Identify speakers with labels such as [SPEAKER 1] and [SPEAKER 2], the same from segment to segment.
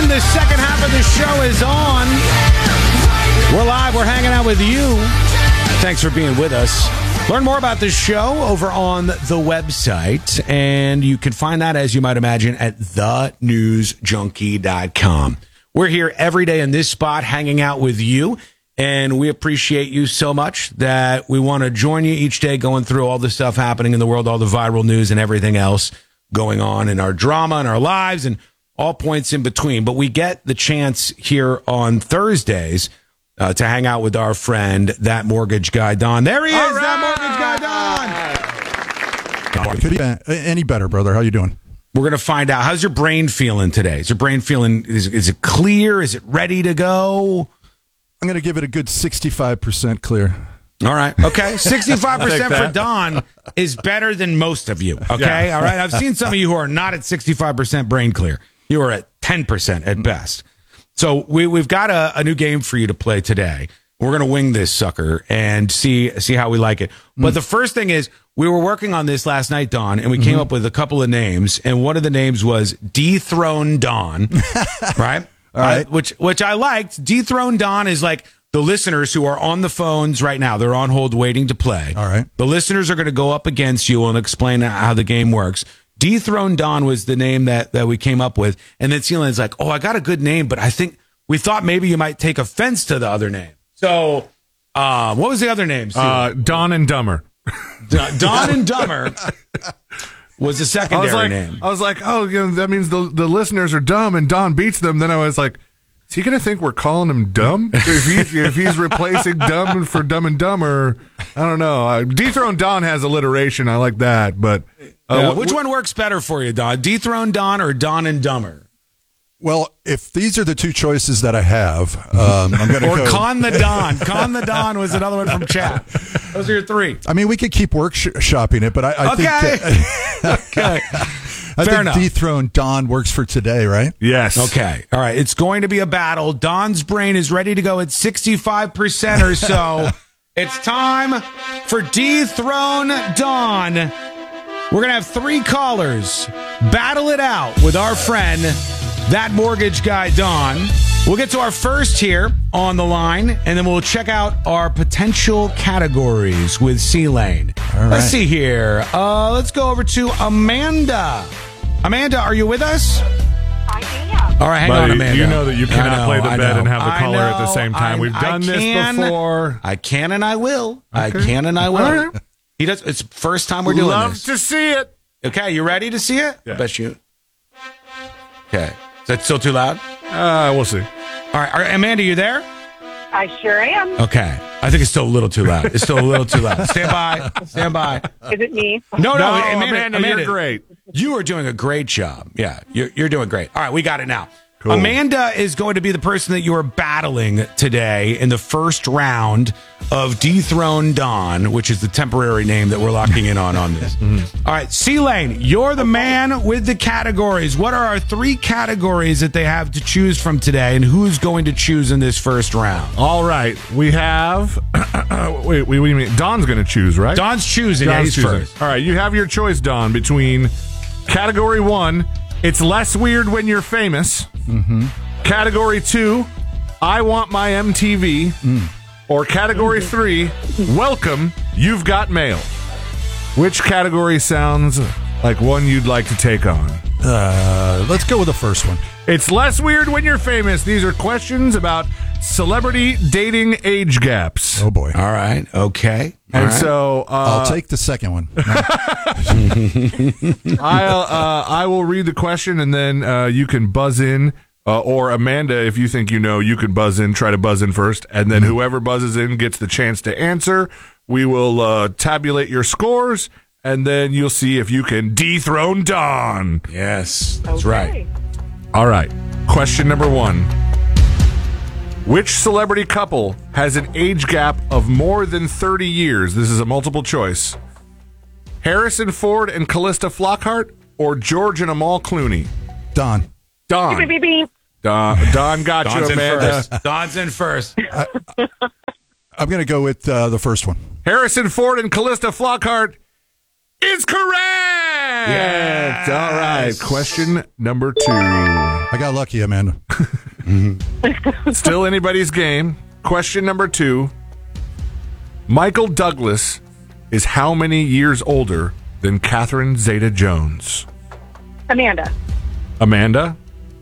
[SPEAKER 1] The second half of the show is on. We're live. We're hanging out with you. Thanks for being with us. Learn more about this show over on the website, and you can find that, as you might imagine, at thenewsjunkie.com. We're here every day in this spot hanging out with you, and we appreciate you so much that we want to join you each day going through all the stuff happening in the world, all the viral news and everything else going on in our drama and our lives and all points in between. But we get the chance here on Thursdays to hang out with our friend, That Mortgage Guy Don. There he is, right. That Mortgage Guy Don.
[SPEAKER 2] Could be any better, brother. How you doing?
[SPEAKER 1] We're going to find out. How's your brain feeling today? Is your brain feeling, is it clear? Is it ready to go?
[SPEAKER 2] I'm going to give it a good 65% clear.
[SPEAKER 1] All right. Okay. 65% for Don is better than most of you. Okay. Yeah. All right. I've seen some of you who are not at 65% brain clear. You are at 10% at best. So we've got a new game for you to play today. We're going to wing this sucker and see how we like it. But the first thing is, we were working on this last night, Don, and we came up with a couple of names, and one of the names was Dethrone Don, right?
[SPEAKER 2] All right.
[SPEAKER 1] Which I liked. Dethrone Don is like the listeners who are on the phones right now. They're on hold waiting to play.
[SPEAKER 2] All right.
[SPEAKER 1] The listeners are going to go up against you and explain how the game works. Dethrone Don was the name that we came up with. And then Celan's like, oh, I got a good name, but I think we thought maybe you might take offense to the other name. So what was the other name?
[SPEAKER 3] Don and Dumber.
[SPEAKER 1] Don and Dumber was the secondary name.
[SPEAKER 3] I was like, oh, that means the listeners are dumb and Don beats them. Then I was like, is he going to think we're calling him dumb? if he's replacing dumb for Dumb and Dumber, I don't know. Dethrone Don has alliteration. I like that. But
[SPEAKER 1] which one works better for you, Don? Dethrone Don or Don and Dumber?
[SPEAKER 2] Well, if these are the two choices that I have, I'm going to go.
[SPEAKER 1] Or Con the Don. Con the Don was another one from chat. Those are your three.
[SPEAKER 2] I mean, we could keep workshopping it, but I think...
[SPEAKER 1] Okay.
[SPEAKER 2] I think Dethrone Don works for today, right?
[SPEAKER 3] Yes.
[SPEAKER 1] Okay. All right. It's going to be a battle. Don's brain is ready to go at 65% or so. It's time for Dethrone Don. We're going to have three callers battle it out with our friend, That Mortgage Guy Don. We'll get to our first here on the line, and then we'll check out our potential categories with C-Lane.
[SPEAKER 2] All right.
[SPEAKER 1] Let's see here. Let's go over to Amanda. Amanda, are you with us?
[SPEAKER 4] I am.
[SPEAKER 1] All right, hang on, Amanda.
[SPEAKER 3] You know that you cannot play the bet and have the caller at the same time. We've done this before.
[SPEAKER 1] I can and I will. Okay. I can and I will.
[SPEAKER 3] All right.
[SPEAKER 1] He does. It's the first time we're doing this.
[SPEAKER 3] Love to see it.
[SPEAKER 1] Okay, you ready to see it?
[SPEAKER 3] Yeah.
[SPEAKER 1] I bet you. Okay. Is that still too loud?
[SPEAKER 3] We'll see.
[SPEAKER 1] All right, Amanda, you there?
[SPEAKER 4] I sure am.
[SPEAKER 1] Okay. I think it's still a little too loud. It's still a little too loud. Stand by. Stand by.
[SPEAKER 4] Is it me?
[SPEAKER 1] No,
[SPEAKER 3] Amanda, you're great.
[SPEAKER 1] You are doing a great job. Yeah, you're doing great. All right, we got it now.
[SPEAKER 3] Cool.
[SPEAKER 1] Amanda is going to be the person that you are battling today in the first round of Dethrone Don, which is the temporary name that we're locking in on this. All right, C-Lane, you're the man with the categories. What are our three categories that they have to choose from today, and who's going to choose in this first round?
[SPEAKER 3] All right, we have... wait, what do you mean? Don's going to choose, right?
[SPEAKER 1] Don's choosing.
[SPEAKER 3] Don's
[SPEAKER 1] He's
[SPEAKER 3] choosing.
[SPEAKER 1] first.
[SPEAKER 3] All right, you have your choice, Don, between category 1, it's less weird when you're famous. Category 2, I want my MTV. Or category 3, welcome, you've got mail. Which category sounds like one you'd like to take on?
[SPEAKER 2] Let's go with the first one.
[SPEAKER 3] It's less weird when you're famous. These are questions about celebrity dating age gaps.
[SPEAKER 2] Oh, boy.
[SPEAKER 1] All right, okay.
[SPEAKER 3] And so
[SPEAKER 2] I'll take the second one.
[SPEAKER 3] I will read the question, and then you can buzz in. Or Amanda, if you think you know, you can buzz in, try to buzz in first, and then whoever buzzes in gets the chance to answer. We will tabulate your scores, and then you'll see if you can dethrone Don.
[SPEAKER 1] Yes, that's right.
[SPEAKER 3] All right. Question number 1. Which celebrity couple has an age gap of more than 30 years? This is a multiple choice. Harrison Ford and Callista Flockhart, or George and Amal Clooney?
[SPEAKER 2] Don.
[SPEAKER 3] Don.
[SPEAKER 4] Beep, beep, beep.
[SPEAKER 3] Don got
[SPEAKER 1] Don's
[SPEAKER 3] you,
[SPEAKER 1] in
[SPEAKER 3] Amanda.
[SPEAKER 1] first. Don's in first.
[SPEAKER 2] I'm going to go with the first one.
[SPEAKER 3] Harrison Ford and Callista Flockhart is correct.
[SPEAKER 1] Yes.
[SPEAKER 3] All right. Question number 2.
[SPEAKER 2] I got lucky, Amanda.
[SPEAKER 3] Still anybody's game. Question number 2. Michael Douglas is how many years older than Catherine Zeta-Jones?
[SPEAKER 4] Amanda.
[SPEAKER 3] Amanda?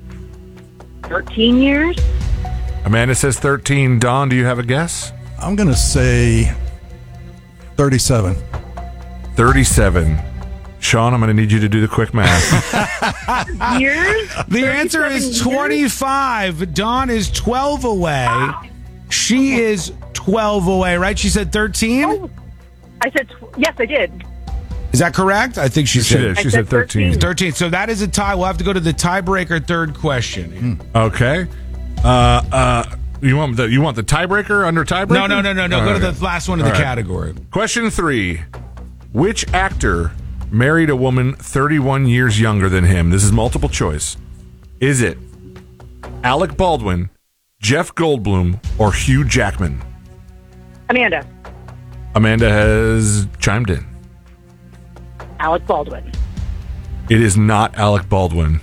[SPEAKER 4] 13 years?
[SPEAKER 3] Amanda says 13. Don, do you have a guess?
[SPEAKER 2] I'm going to say 37.
[SPEAKER 3] 37. Sean, I'm going to need you to do the quick math.
[SPEAKER 4] Years?
[SPEAKER 1] The answer is 25. Dawn is 12 away. She is 12 away, right? She said 13?
[SPEAKER 4] Oh, I said, yes, I did.
[SPEAKER 1] Is that correct? I think she
[SPEAKER 3] She
[SPEAKER 1] said
[SPEAKER 3] did. She
[SPEAKER 4] I
[SPEAKER 3] said
[SPEAKER 4] said
[SPEAKER 3] 13.
[SPEAKER 1] 13. So that is a tie. We'll have to go to the tiebreaker third question.
[SPEAKER 3] Okay. You want the tiebreaker under tiebreaker?
[SPEAKER 1] No. Go to the last one in the category.
[SPEAKER 3] Question 3. Which actor married a woman 31 years younger than him? This is multiple choice. Is it Alec Baldwin, Jeff Goldblum, or Hugh Jackman?
[SPEAKER 4] Amanda.
[SPEAKER 3] Amanda has chimed in.
[SPEAKER 4] Alec Baldwin.
[SPEAKER 3] It is not Alec Baldwin.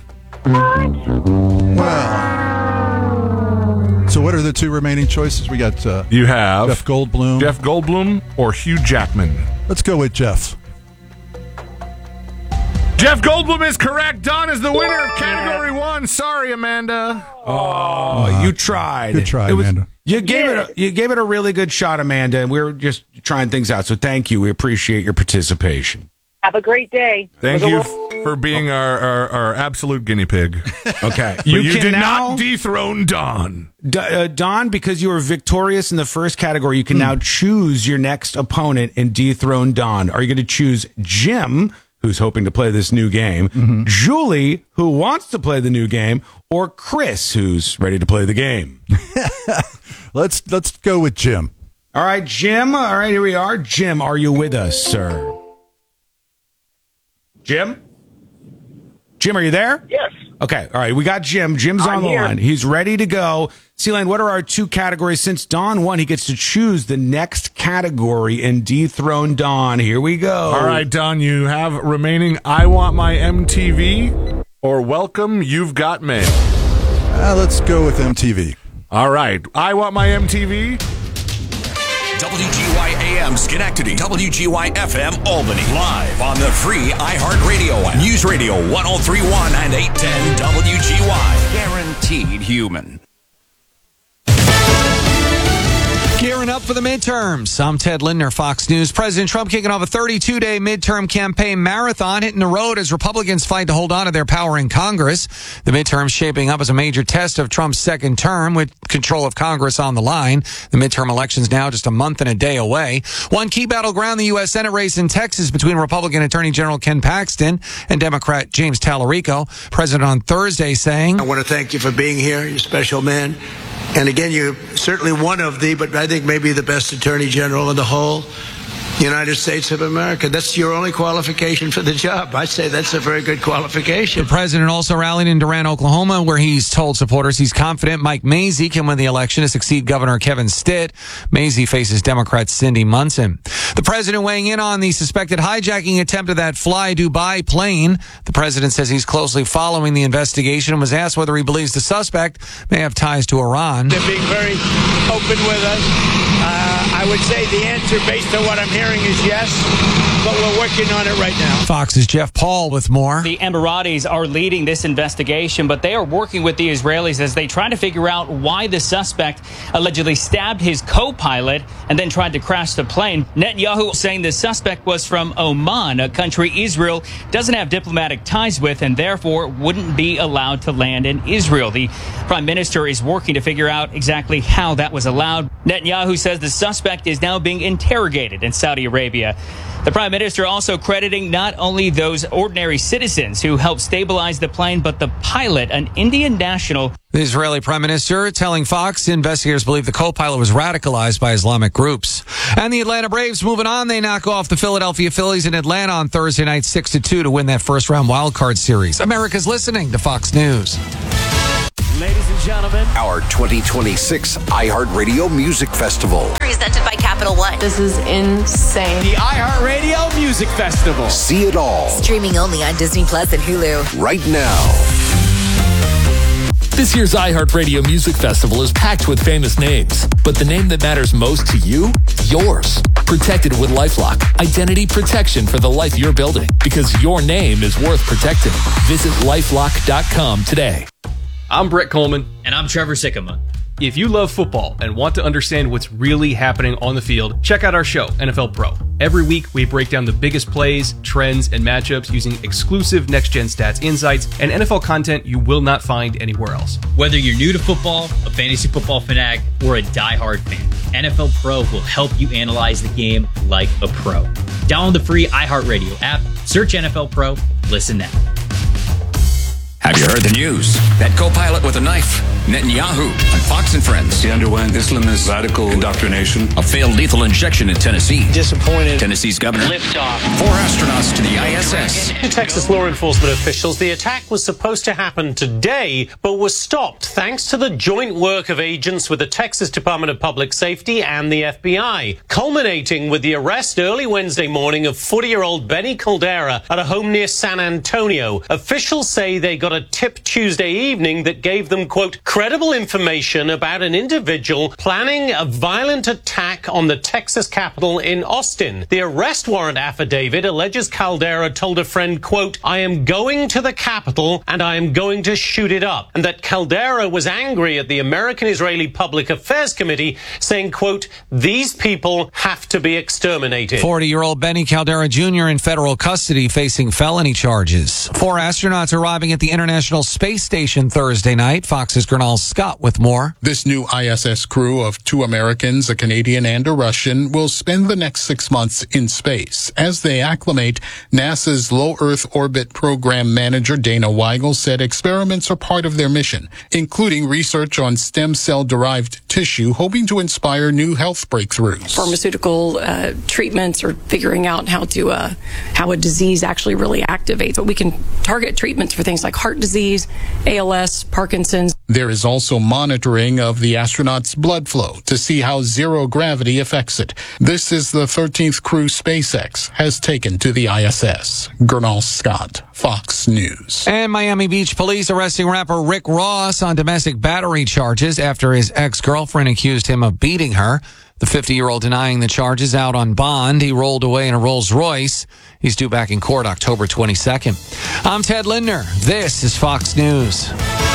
[SPEAKER 2] Well, so what are the 2 remaining choices? We got
[SPEAKER 3] You have
[SPEAKER 2] Jeff Goldblum.
[SPEAKER 3] Jeff Goldblum or Hugh Jackman.
[SPEAKER 2] Let's go with Jeff.
[SPEAKER 3] Jeff Goldblum is correct. Don is the winner of category 1. Sorry, Amanda.
[SPEAKER 1] Oh, you tried.
[SPEAKER 2] Good try, Amanda.
[SPEAKER 1] You gave it a really good shot, Amanda, and we were just trying things out. So thank you. We appreciate your participation.
[SPEAKER 4] Have a great day.
[SPEAKER 3] Thank you for being our absolute guinea pig.
[SPEAKER 1] Okay.
[SPEAKER 3] You did not dethrone Don.
[SPEAKER 1] Don, because you were victorious in the first category, you can now choose your next opponent and dethrone Don. Are you going to choose Jim, who's hoping to play this new game, Julie, who wants to play the new game, or Chris, who's ready to play the game?
[SPEAKER 2] Let's go with Jim.
[SPEAKER 1] All right, Jim. All right, here we are. Jim, are you with us, sir? Jim? Jim, are you there?
[SPEAKER 5] Yes.
[SPEAKER 1] Okay, all right. We got Jim. Jim's on the line. He's ready to go. Sealand, what are our 2 categories? Since Don won, he gets to choose the next category and dethrone Don. Here we go.
[SPEAKER 3] All right, Don, you have remaining I Want My MTV or Welcome, You've Got Mail.
[SPEAKER 2] Let's go with MTV.
[SPEAKER 3] All right, I Want My MTV.
[SPEAKER 6] WGY AM Schenectady, WGY FM Albany, live on the free iHeartRadio app. News Radio 103.1 and 810 WGY. Guaranteed human.
[SPEAKER 7] Gearing up for the midterms. I'm Ted Lindner, Fox News. President Trump kicking off a 32-day midterm campaign marathon, hitting the road as Republicans fight to hold on to their power in Congress. The midterms shaping up as a major test of Trump's second term with control of Congress on the line. The midterm election's now just a month and a day away. One key battleground, the U.S. Senate race in Texas between Republican Attorney General Ken Paxton and Democrat James Tallarico. President on Thursday saying,
[SPEAKER 8] I want to thank you for being here. You're a special man. And again, you're certainly one of but I think maybe the best Attorney General in the whole United States of America. That's your only qualification for the job. I'd say that's a very good qualification.
[SPEAKER 7] The president also rallied in Durant, Oklahoma, where he's told supporters he's confident Mike Mazzei can win the election to succeed Governor Kevin Stitt. Mazzei faces Democrat Cindy Munson. The president weighing in on the suspected hijacking attempt of that Fly Dubai plane. The president says he's closely following the investigation and was asked whether he believes the suspect may have ties to Iran.
[SPEAKER 9] They're being very open with us. I would say the answer, based on what I'm hearing, is yes, but we're working on it right now.
[SPEAKER 7] Fox's Jeff Paul with more.
[SPEAKER 10] The Emiratis are leading this investigation, but they are working with the Israelis as they try to figure out why the suspect allegedly stabbed his co-pilot and then tried to crash the plane. Netanyahu saying the suspect was from Oman, a country Israel doesn't have diplomatic ties with and therefore wouldn't be allowed to land in Israel. The prime minister is working to figure out exactly how that was allowed. Netanyahu says the suspect is now being interrogated in Saudi Arabia. The prime minister also crediting not only those ordinary citizens who helped stabilize the plane, but the pilot, an Indian national.
[SPEAKER 7] The Israeli prime minister telling Fox investigators believe the co-pilot was radicalized by Islamic groups. And the Atlanta Braves moving on. They knock off the Philadelphia Phillies in Atlanta on Thursday night 6-2 to win that first round wild card series. America's listening to Fox News.
[SPEAKER 11] Ladies and gentlemen,
[SPEAKER 6] our 2026 iHeartRadio Music Festival.
[SPEAKER 12] Presented by Capital One.
[SPEAKER 13] This is insane.
[SPEAKER 11] The iHeartRadio Music Festival.
[SPEAKER 6] See it all.
[SPEAKER 12] Streaming only on Disney Plus and Hulu.
[SPEAKER 6] Right now.
[SPEAKER 5] This year's iHeartRadio Music Festival is packed with famous names, but the name that matters most to you? Yours. Protected with LifeLock. Identity protection for the life you're building, because your name is worth protecting. Visit LifeLock.com today.
[SPEAKER 12] I'm Brett Coleman.
[SPEAKER 13] And I'm Trevor Sikkema.
[SPEAKER 12] If you love football and want to understand what's really happening on the field, check out our show, NFL Pro. Every week, we break down the biggest plays, trends, and matchups using exclusive next-gen stats insights and NFL content you will not find anywhere else.
[SPEAKER 13] Whether you're new to football, a fantasy football fanatic, or a diehard fan, NFL Pro will help you analyze the game like a pro. Download the free iHeartRadio app, search NFL Pro, listen now.
[SPEAKER 6] Have you heard the news? That co-pilot with a knife, Netanyahu, on Fox and Friends.
[SPEAKER 14] He underwent Islamist radical indoctrination.
[SPEAKER 6] A failed lethal injection in Tennessee.
[SPEAKER 15] Disappointed.
[SPEAKER 6] Tennessee's governor.
[SPEAKER 15] Liftoff.
[SPEAKER 6] 4 astronauts to the ISS.
[SPEAKER 15] To Texas law enforcement officials, the attack was supposed to happen today, but was stopped thanks to the joint work of agents with the Texas Department of Public Safety and the FBI, culminating with the arrest early Wednesday morning of 40-year-old Benny Caldera at a home near San Antonio. Officials say they got a tip Tuesday evening that gave them, quote, credible information about an individual planning a violent attack on the Texas Capitol in Austin. The arrest warrant affidavit alleges Caldera told a friend, quote, I am going to the Capitol and I am going to shoot it up. And that Caldera was angry at the American-Israeli Public Affairs Committee, saying, quote, these people have to be exterminated.
[SPEAKER 7] 40-year-old Benny Caldera Jr. in federal custody facing felony charges. 4 astronauts arriving at the International Space Station Thursday night. Fox's Gernal Scott with more.
[SPEAKER 16] This new ISS crew of 2 Americans, a Canadian and a Russian, will spend the next 6 months in space. As they acclimate, NASA's Low Earth Orbit Program Manager Dana Weigel said experiments are part of their mission, including research on stem cell-derived tissue, hoping to inspire new health breakthroughs.
[SPEAKER 17] Pharmaceutical treatments or figuring out how a disease actually really activates. But we can target treatments for things like heart disease, ALS, Parkinson's.
[SPEAKER 16] There is also monitoring of the astronauts' blood flow to see how zero gravity affects it. This is the 13th crew SpaceX has taken to the ISS. Gernal Scott, Fox News.
[SPEAKER 7] And Miami Beach police arresting rapper Rick Ross on domestic battery charges after his ex-girlfriend accused him of beating her. The 50-year-old denying the charges out on bond. He rolled away in a Rolls Royce. He's due back in court October 22nd. I'm Ted Lindner. This is Fox News.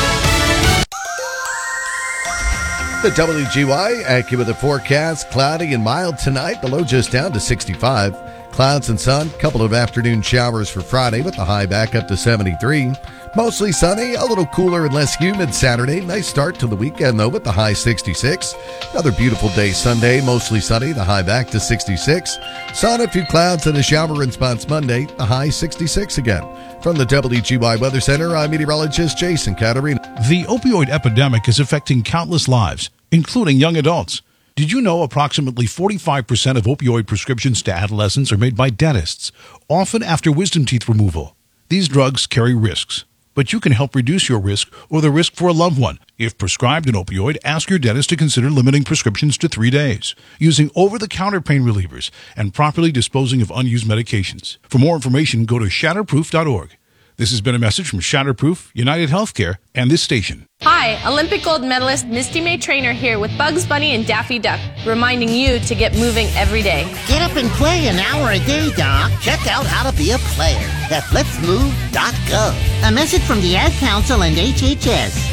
[SPEAKER 18] The WGY AccuWeather forecast, cloudy and mild tonight. The low just down to 65. Clouds and sun, couple of afternoon showers for Friday with the high back up to 73. Mostly sunny, a little cooler and less humid Saturday. Nice start to the weekend, though, with the high 66. Another beautiful day Sunday, mostly sunny, the high back to 66. Sun, a few clouds and a shower in spots Monday, the high 66 again. From the WGY Weather Center, I'm meteorologist Jason Caterina.
[SPEAKER 19] The opioid epidemic is affecting countless lives, including young adults. Did you know approximately 45% of opioid prescriptions to adolescents are made by dentists, often after wisdom teeth removal? These drugs carry risks, but you can help reduce your risk or the risk for a loved one. If prescribed an opioid, ask your dentist to consider limiting prescriptions to 3 days, using over-the-counter pain relievers, and properly disposing of unused medications. For more information, go to shatterproof.org. This has been a message from Shatterproof, United Healthcare, and this station.
[SPEAKER 20] Hi, Olympic gold medalist Misty May Trainer here with Bugs Bunny and Daffy Duck, reminding you to get moving every day.
[SPEAKER 21] Get up and play an hour a day, Doc. Check out how to be a player at letsmove.gov. A message from the Ad Council and HHS.